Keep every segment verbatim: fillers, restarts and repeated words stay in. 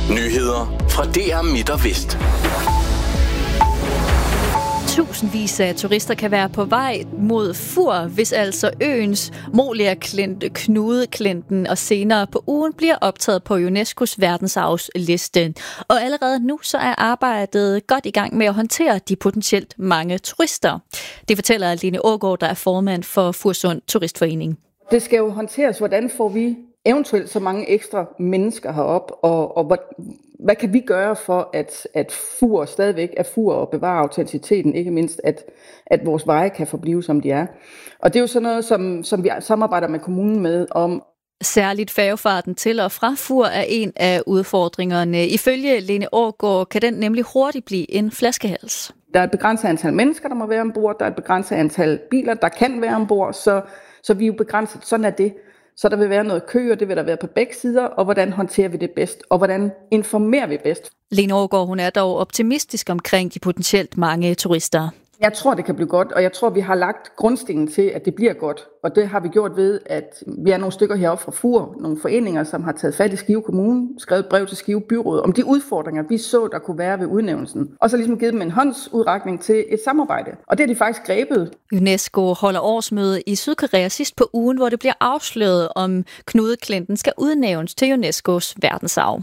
Nyheder fra D R Midt og Vest. Tusindvis af turister kan være på vej mod Fur, hvis altså øens Moria-klint, Knudeklinten og senere på ugen bliver optaget på UNESCO's verdensarvsliste. Og allerede nu så er arbejdet godt i gang med at håndtere de potentielt mange turister. Det fortæller Lene Aagaard, der er formand for Fursund Turistforening. Det skal jo håndteres, hvordan får vi eventuelt så mange ekstra mennesker herop, og, og hvad, hvad kan vi gøre for, at, at Fur stadigvæk er Fur og bevare autenticiteten, ikke mindst, at, at vores veje kan forblive, som de er. Og det er jo sådan noget, som, som vi samarbejder med kommunen med om. Særligt færgefarten til og fra Fur er en af udfordringerne. Ifølge Lene Aagaard kan den nemlig hurtigt blive en flaskehals. Der er et begrænset antal mennesker, der må være ombord. Der er et begrænset antal biler, der kan være ombord, så, så vi er jo begrænset. Sådan er det. Så der vil være noget kø, og det vil der være på begge sider, og hvordan håndterer vi det bedst, og hvordan informerer vi bedst? Lene Aagaard, hun er dog optimistisk omkring de potentielt mange turister. Jeg tror, det kan blive godt, og jeg tror, vi har lagt grundstenen til, at det bliver godt. Og det har vi gjort ved, at vi er nogle stykker heroppe fra Fur, nogle foreninger, som har taget fat i Skive Kommune, skrevet brev til Skive Byråd om de udfordringer, vi så, der kunne være ved udnævnelsen. Og så ligesom givet dem en håndsudrækning til et samarbejde. Og det har de faktisk grebet. UNESCO holder årsmøde i Sydkorea sidst på ugen, hvor det bliver afsløret, om Knudeklinten skal udnævnes til UNESCO's verdensarv.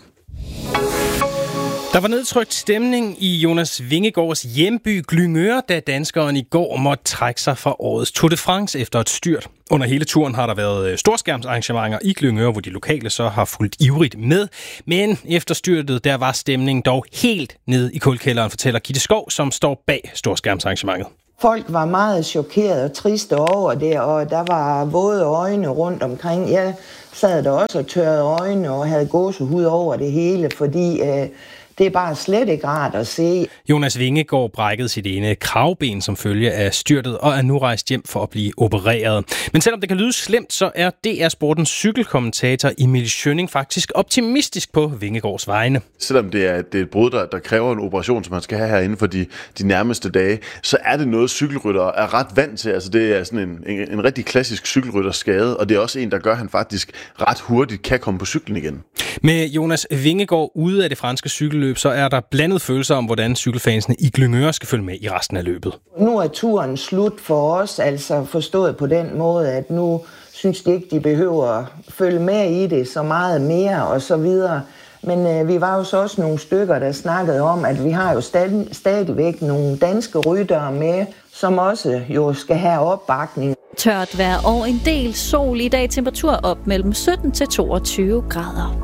Der var nedtrykt stemning i Jonas Vingegaards hjemby Glyngøre, da danskeren i går måtte trække sig fra årets Tour de France efter et styrt. Under hele turen har der været storskærmsarrangementer i Glyngøre, hvor de lokale så har fulgt ivrigt med. Men efter styrtet, der var stemningen dog helt ned i kulkælderen, fortæller Gitte Skov, som står bag storskærmsarrangementet. Folk var meget chokerede og triste over det, og der var våde øjne rundt omkring. Jeg sad der også og tørrede øjne og havde gåsehud over det hele, fordi øh, det er bare slet ikke rart at se. Jonas Vingegaard brækkede sit ene kravben som følge af styrtet og er nu rejst hjem for at blive opereret. Men selvom det kan lyde slemt, så er D R Sportens cykelkommentator Emil Schønning faktisk optimistisk på Vingegaards vegne. Selvom det er, det er et brud, der, der kræver en operation, som man skal have herinde for de, de nærmeste dage, så er det noget, cykelryttere er ret vant til. Altså det er sådan en, en, en rigtig klassisk cykelrytterskade, og det er også en, der gør, at han faktisk ret hurtigt kan komme på cyklen igen. Med Jonas Vingegaard ude af det franske cykelløb, så er der blandet følelser om, hvordan cykelfansene i Glyngøre skal følge med i resten af løbet. Nu er turen slut for os, altså forstået på den måde, at nu synes de ikke, de behøver at følge med i det så meget mere og så videre. Men øh, vi var jo så også nogle stykker, der snakkede om, at vi har jo stadig, stadigvæk nogle danske ryttere med, som også jo skal have opbakning. Tørt vejr og en del sol i dag, temperatur op mellem sytten til toogtyve grader.